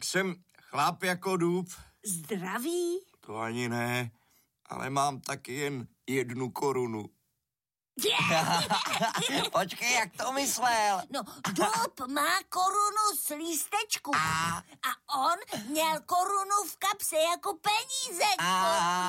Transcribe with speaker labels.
Speaker 1: jsem chlap jako dub.
Speaker 2: Zdraví?
Speaker 1: To ani ne, ale mám taky jen 1 korunu.
Speaker 3: Počkej, jak to myslel?
Speaker 2: No, dub má korunu z lístečku. A on měl korunu v kapse jako peníze.